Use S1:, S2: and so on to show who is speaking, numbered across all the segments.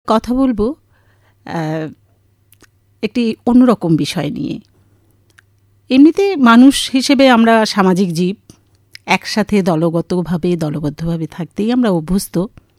S1: কথা বলবো একটি অন্যরকম বিষয় নিয়ে। এমনিতে মানুষ হিসেবে আমরা সামাজিক জীব, একসাথে দলবদ্ধভাবে থাকতেই আমরা অভ্যস্ত।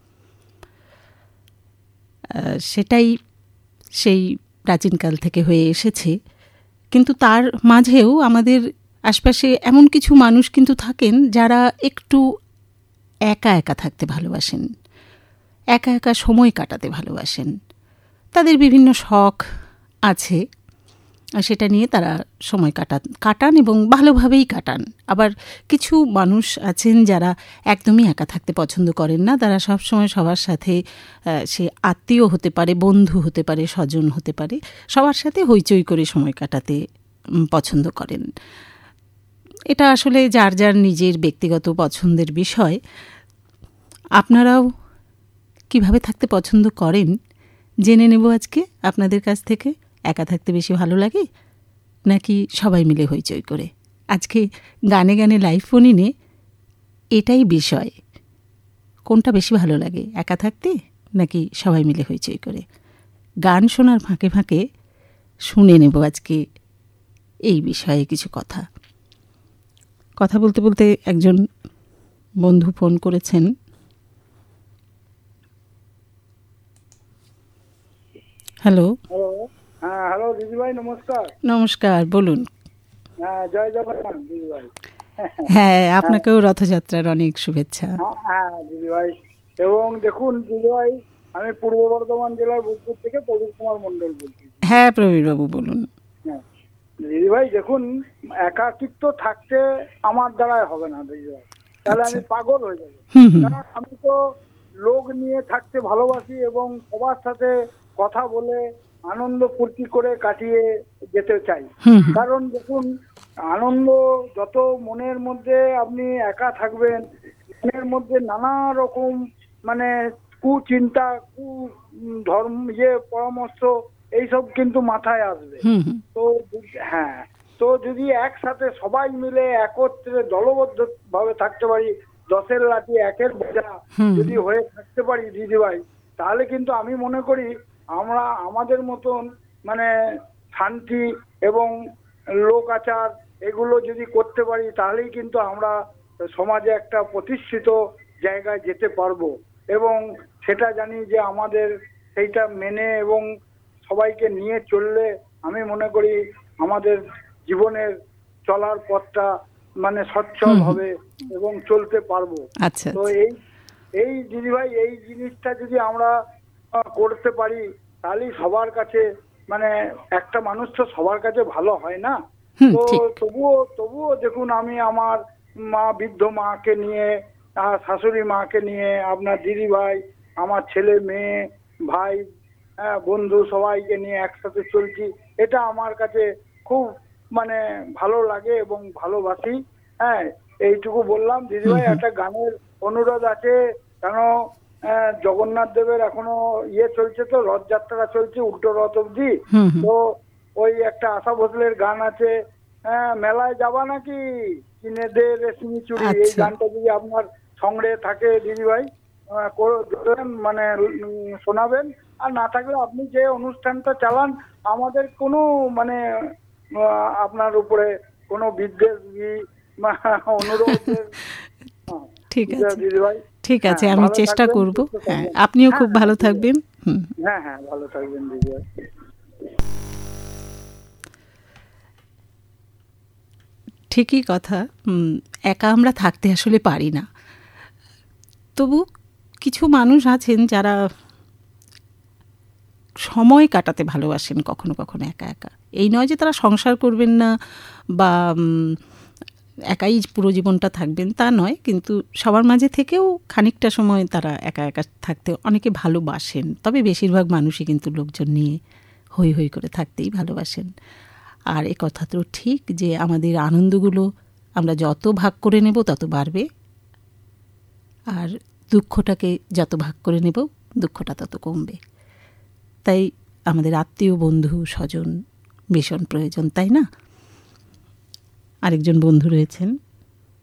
S1: সেটাই সেই প্রাচীনকাল থেকে হয়ে এসেছে। কিন্তু তার মাঝেও আমাদের আশপাশে এমন কিছু মানুষ কিন্তু থাকেন যারা একটু একা একা থাকতে ভালোবাসেন, একা একা সময় কাটাতে ভালোবাসেন। তাদের বিভিন্ন শখ আছে, সেটা নিয়ে তারা সময় কাটান এবং ভালোভাবেই কাটান। আবার কিছু মানুষ আছেন যারা একদমই একা থাকতে পছন্দ করেন না। তারা সবসময় সবার সাথে, সে আত্মীয় হতে পারে, বন্ধু হতে পারে, স্বজন হতে পারে, সবার সাথে হইচই করে সময় কাটাতে পছন্দ করেন। এটা আসলে যার যার নিজের ব্যক্তিগত পছন্দের বিষয়। আপনারাও কিভাবে থাকতে পছন্দ করেন জেনে নেব আজকে আপনাদের কাছ থেকে। একা থাকতে বেশি ভালো লাগে নাকি সবাই মিলে হইচই করে? আজকে গানে গানে লাইভ ফোনে এটাই বিষয়। কোনটা বেশি ভালো লাগে, একা থাকতে নাকি সবাই মিলে হইচই করে? গান শোনার ফাঁকে ফাঁকে শুনে নেব আজকে এই বিষয়ে কিছু কথা। কথা বলতে বলতে একজন বন্ধু ফোন করেছেন। হ্যালো।
S2: হ্যাঁ, হ্যালো দিদিভাই, নমস্কার।
S1: নমস্কার, বলুন।
S2: হ্যাঁ, জয় জগন্নাথ দিদিভাই।
S1: হ্যাঁ, আপনাকেও রথযাত্রার অনেক শুভেচ্ছা।
S2: হ্যাঁ দিদিভাই, এবং দেখুন দিদিভাই, আমি পূর্ব বর্ধমান জেলার বোলপুর থেকে প্রবীর কুমার মণ্ডল বলছি।
S1: হ্যাঁ প্রবীরবাবু, বলুন।
S2: হ্যাঁ দিদিভাই, দেখুন একাকিত্ব থাকতে আমার দ্বারাই হবে না দিদিভাই, তাহলে আমি পাগল হয়ে যাবো। কারণ আমি তো লোক নিয়ে থাকতে ভালোবাসি এবং সবার সাথে কথা বলে আনন্দ ফুর্তি করে কাটিয়ে যেতে চাই। কারণ দেখুন, আনন্দ যত মনের মধ্যে আপনি একা থাকবেন, মনের মধ্যে নানা রকম মানে কুচিন্তা, ধর্ম, পরামর্শ, এইসব কিন্তু মাথায় আসবে। তো হ্যাঁ, তো যদি একসাথে সবাই মিলে একত্রে দলবদ্ধ ভাবে থাকতে পারি, 10-এর লাঠি 1-এর বোঝা যদি হয়ে থাকতে পারি দিদিভাই, তাহলে কিন্তু আমি মনে করি আমরা আমাদের মতন মানে শান্তি এবং লোকাচার এগুলো যদি করতে পারি, তাহলেই কিন্তু আমরা সমাজে একটা প্রতিষ্ঠিত জায়গায় যেতে পারবো। এবং সেটা জানি যে আমাদের সেইটা মেনে এবং সবাইকে নিয়ে চললে আমি মনে করি আমাদের জীবনের চলার পথটা মানে সচ্ছল হবে এবং চলতে পারবো। তো এই দিদিভাই, এই জিনিসটা যদি আমরা করতে পারি, তাহলেই সবার কাছে মানে একটা মানুষ তো সবার কাছে ভালো হয় না। তো তবুও দেখুন, আমি আমার বৃদ্ধ মাকে নিয়ে, শাশুড়ি মাকে নিয়ে, আপনার দিদি ভাই, আমার ছেলে মেয়ে ভাই, বন্ধু সবাইকে নিয়ে একসাথে চলছি। এটা আমার কাছে খুব মানে ভালো লাগে এবং ভালোবাসি। হ্যাঁ, এইটুকু বললাম দিদিভাই। একটা গানের অনুরোধ আছে, কেন জগন্নাথ দেবের এখনো চলছে, তো রথযাত্রা চলছে, উল্টো রথ অব্দি। তো ওই একটা আশা ভোসলের গান আছে, মেলায় যাবা নাকি কিনে দে রেশমি চুড়ি। এই গানটা যদি আপনার সংগ্রহে থাকে দিদিভাই, মানে শোনাবেন। আর না থাকলে আপনি যে অনুষ্ঠানটা চালান, আমাদের কোনো মানে আপনার উপরে কোনো বিদ্বেষ অনুরোধ।
S1: ঠিক আছে দিদিভাই, ঠিক আছে, আমি চেষ্টা করব। হ্যাঁ, আপনিও খুব ভালো থাকবেন।
S2: হ্যাঁ হ্যাঁ, ভালো থাকবেন দিদিভাই।
S1: ঠিকই কথা। একা আমরা থাকতে আসলে পারি না। তবু কিছু মানুষ আছেন যারা সময় কাটাতে ভালোবাসেন কখনো কখনো একা একা। এই নয় যে তারা সংসার করবেন না বা একাই পুরো জীবনটা থাকবেন, তা নয়, কিন্তু সবার মাঝে থেকেও খানিকটা সময় তারা একা একা থাকতে অনেকে ভালোবাসেন। তবে বেশিরভাগ মানুষই কিন্তু লোকজন নিয়ে হই হই করে থাকতেই ভালোবাসেন। আর এ কথা তো ঠিক যে আমাদের আনন্দগুলো আমরা যত ভাগ করে নেব তত বাড়বে, আর দুঃখটাকে যত ভাগ করে নেব দুঃখটা তত কমবে। তাই আমাদের আত্মীয়, বন্ধু, স্বজন ভীষণ প্রয়োজন, তাই না? আরেকজন বন্ধু রয়েছেন।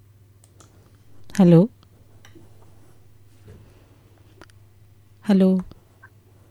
S1: Hello hello.